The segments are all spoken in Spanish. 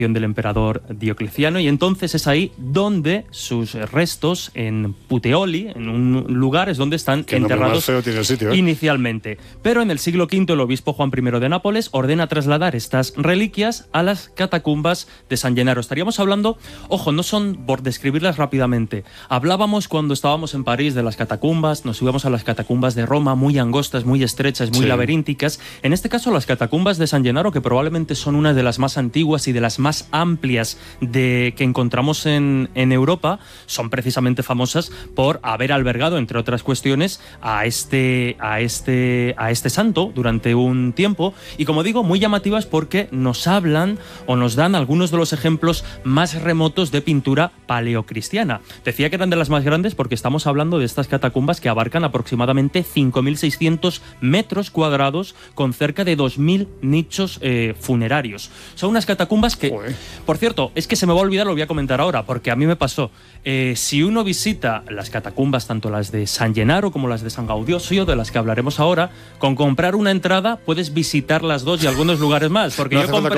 del emperador Diocleciano, y entonces es ahí donde sus restos, en Puteoli, en un lugar, es donde están enterrados inicialmente. Pero en el siglo V el obispo Juan I de Nápoles ordena trasladar estas reliquias a las catacumbas de San Gennaro. Estaríamos hablando, ojo, no son, por describirlas rápidamente, hablábamos cuando estábamos en París de las catacumbas, nos íbamos a las catacumbas de Roma, muy angostas, muy estrechas, muy laberínticas. En este caso las catacumbas de San Gennaro, que probablemente son una de las más antiguas y de las más amplias que encontramos en Europa, son precisamente famosas por haber albergado, entre otras cuestiones, a este santo durante un tiempo, y como digo, muy llamativas porque nos hablan o nos dan algunos de los ejemplos más remotos de pintura paleocristiana. Decía que eran de las más grandes porque estamos hablando de estas catacumbas que abarcan aproximadamente 5.600 metros cuadrados con cerca de 2.000 nichos funerarios. Son unas catacumbas que, por cierto, es que se me va a olvidar, lo voy a comentar ahora, porque a mí me pasó. Si uno visita las catacumbas, tanto las de San Gennaro como las de San Gaudioso, de las que hablaremos ahora, con comprar una entrada puedes visitar las dos y algunos lugares más. Porque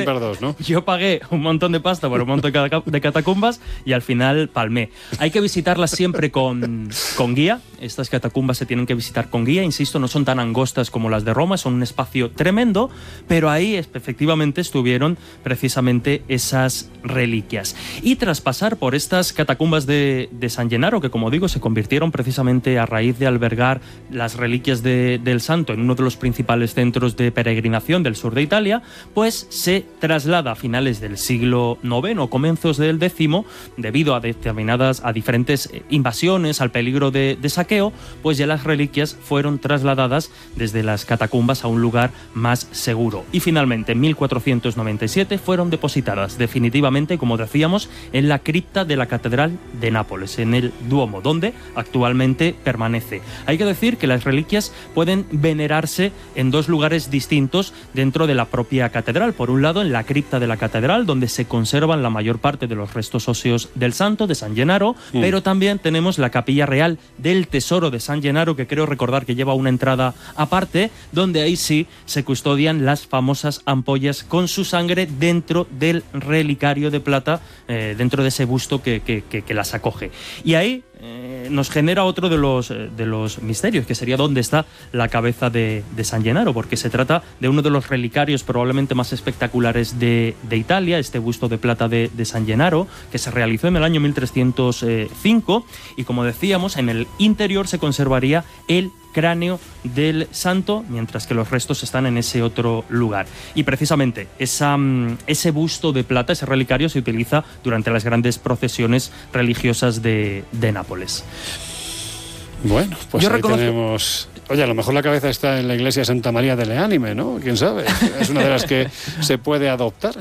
no yo pagué un montón de pasta por un montón de catacumbas y al final palmé. Hay que visitarlas siempre con guía. Estas catacumbas se tienen que visitar con guía. Insisto, no son tan angostas como las de Roma, son un espacio tremendo, pero ahí efectivamente estuvieron precisamente esas reliquias. Y tras pasar por estas catacumbas de San Gennaro, que como digo se convirtieron precisamente a raíz de albergar las reliquias del santo en uno de los principales centros de peregrinación del sur de Italia, pues se traslada a finales del siglo IX o comienzos del X, debido a diferentes invasiones, al peligro de saqueo, pues ya las reliquias fueron trasladadas desde las catacumbas a un lugar más seguro. Y finalmente en 1497 fueron depositadas definitivamente, como decíamos, en la cripta de la Catedral de Nápoles, en el Duomo, donde actualmente permanece. Hay que decir que las reliquias pueden venerarse en dos lugares distintos dentro de la propia catedral. Por un lado, en la cripta de la catedral, donde se conservan la mayor parte de los restos óseos del santo, de San Gennaro, pero también tenemos la capilla real del Tesoro de San Gennaro, que creo recordar que lleva una entrada aparte, donde ahí sí se custodian las famosas ampollas con su sangre dentro del relicario de plata, dentro de ese busto que las acoge. Y ahí nos genera otro de los misterios, que sería dónde está la cabeza de San Gennaro, porque se trata de uno de los relicarios probablemente más espectaculares de Italia, este busto de plata de San Gennaro, que se realizó en el año 1305, y como decíamos, en el interior se conservaría el cráneo del santo, mientras que los restos están en ese otro lugar. Y precisamente ese busto de plata, ese relicario, se utiliza durante las grandes procesiones religiosas de Nápoles. Bueno, pues ahí tenemos... Oye, a lo mejor la cabeza está en la iglesia de Santa María de Leánime, ¿no? ¿Quién sabe? Es una de las que se puede adoptar.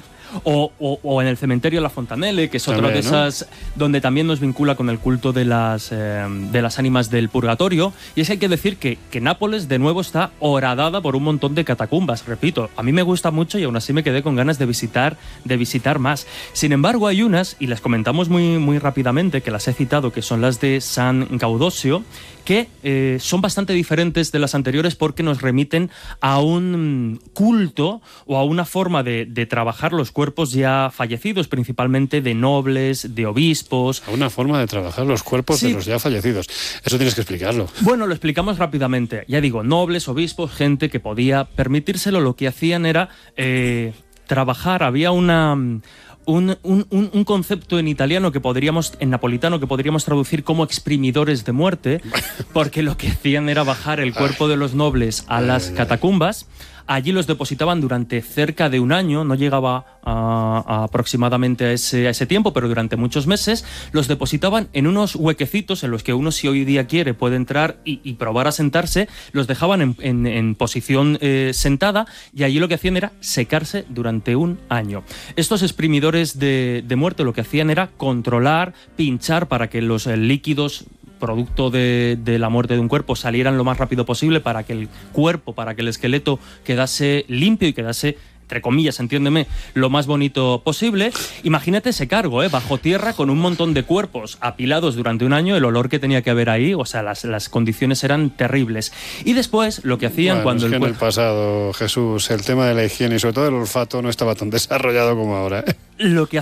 O en el cementerio de la Fontanelle, que es otra de esas, ¿no?, donde también nos vincula con el culto de las ánimas del purgatorio. Y es que hay que decir que Nápoles de nuevo está horadada por un montón de catacumbas. Repito, a mí me gusta mucho y aún así me quedé con ganas de visitar más. Sin embargo, hay unas, y las comentamos muy, muy rápidamente, que las he citado, que son las de San Gaudosio, que son bastante diferentes de las anteriores porque nos remiten a un culto o a una forma de trabajar los cuerpos ya fallecidos, principalmente de nobles, de obispos. A una forma de trabajar los cuerpos de los ya fallecidos. Eso tienes que explicarlo. Bueno, lo explicamos rápidamente. Ya digo, nobles, obispos, gente que podía permitírselo, lo que hacían era trabajar. Había un concepto en italiano en napolitano que podríamos traducir como exprimidores de muerte, porque lo que hacían era bajar el cuerpo de los nobles a las catacumbas. Allí los depositaban durante cerca de un año, no llegaba aproximadamente a ese tiempo, pero durante muchos meses los depositaban en unos huequecitos en los que uno, si hoy día quiere, puede entrar y probar a sentarse. Los dejaban en posición sentada, y allí lo que hacían era secarse durante un año. Estos exprimidores de muerte lo que hacían era controlar, pinchar para que los líquidos producto de la muerte de un cuerpo salieran lo más rápido posible, para que el esqueleto quedase limpio y quedase entre comillas, entiéndeme, lo más bonito posible. Imagínate ese cargo, bajo tierra, con un montón de cuerpos apilados durante un año, el olor que tenía que haber ahí, o sea, las condiciones eran terribles. Y después, lo que hacían cuando... Es que en el pasado, Jesús, el tema de la higiene y sobre todo el olfato no estaba tan desarrollado como ahora, Lo que